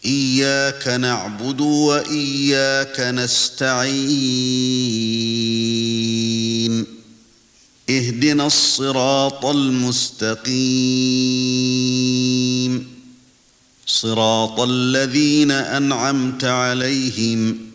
إياك نعبد وإياك نستعين اهدنا الصراط المستقيم صراط الذين أنعمت عليهم